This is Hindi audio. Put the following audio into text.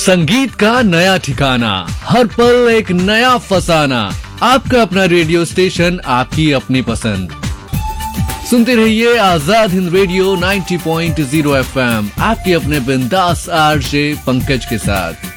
संगीत का नया ठिकाना, हर पल एक नया फसाना। आपका अपना रेडियो स्टेशन, आपकी अपनी पसंद। सुनते रहिए आजाद हिंद रेडियो 90.0 FM, आपके अपने बिंदास आरजे पंकज के साथ।